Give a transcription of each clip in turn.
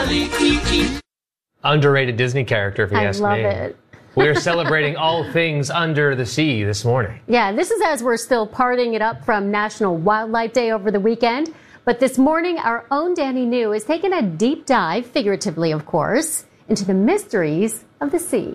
Underrated Disney character, if you ask me. I love it. We're celebrating all things under the sea this morning. Yeah, this is as we're still partying it up from National Wildlife Day over the weekend. But this morning, our own Danny New is taking a deep dive, figuratively of course, into the mysteries of the sea.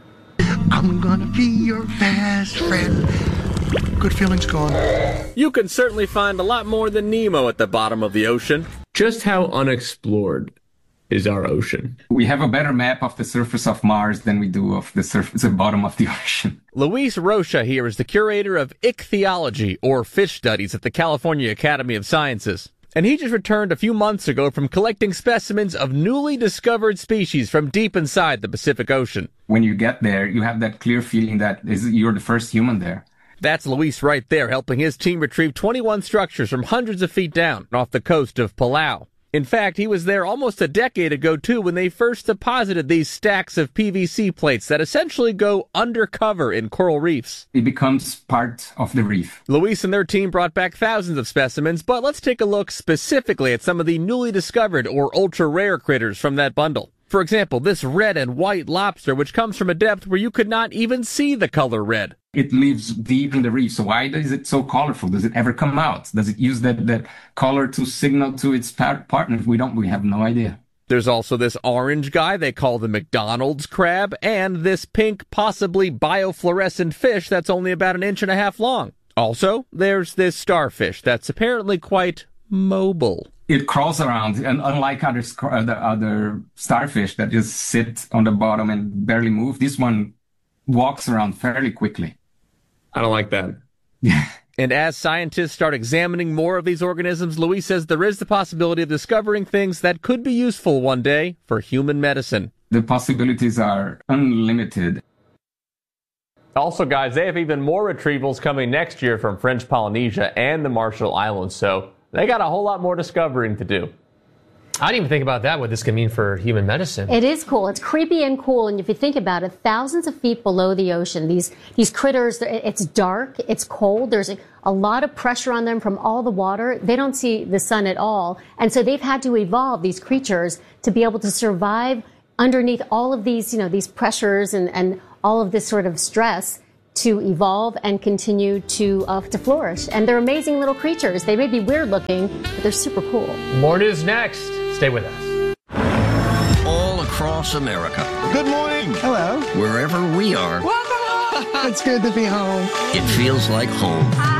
I'm gonna be your best friend. Good feelings gone. You can certainly find a lot more than Nemo at the bottom of the ocean. Just how unexplored is our ocean? We have a better map of the surface of Mars than we do of the bottom of the ocean. Luis Rocha here is the curator of ichthyology, or fish studies, at the California Academy of Sciences. And he just returned a few months ago from collecting specimens of newly discovered species from deep inside the Pacific Ocean. When you get there, you have that clear feeling that you're the first human there. That's Luis right there, helping his team retrieve 21 structures from hundreds of feet down off the coast of Palau. In fact, he was there almost a decade ago, too, when they first deposited these stacks of PVC plates that essentially go undercover in coral reefs. It becomes part of the reef. Luis and their team brought back thousands of specimens, but let's take a look specifically at some of the newly discovered or ultra-rare critters from that bundle. For example, this red and white lobster, which comes from a depth where you could not even see the color red. It lives deep in the reef, so why is it so colorful? Does it ever come out? Does it use that color to signal to its partner? We have no idea. There's also this orange guy they call the McDonald's crab, and this pink, possibly biofluorescent fish that's only about 1.5 inches long. Also, there's this starfish that's apparently quite mobile. It crawls around, and unlike other starfish that just sit on the bottom and barely move, this one walks around fairly quickly. I don't like that. And as scientists start examining more of these organisms, Luis says there is the possibility of discovering things that could be useful one day for human medicine. The possibilities are unlimited. Also, guys, they have even more retrievals coming next year from French Polynesia and the Marshall Islands, so they got a whole lot more discovering to do. I didn't even think about that, what this could mean for human medicine. It is cool. It's creepy and cool. And if you think about it, thousands of feet below the ocean, these critters, it's dark, it's cold. There's a lot of pressure on them from all the water. They don't see the sun at all. And so they've had to evolve, these creatures, to be able to survive underneath all of these, these pressures and all of this sort of stress, to evolve and continue to flourish. And they're amazing little creatures. They may be weird looking, but they're super cool. More news next. Stay with us. All across America. Good morning. Hello. Wherever we are. It's good to be home. It feels like home.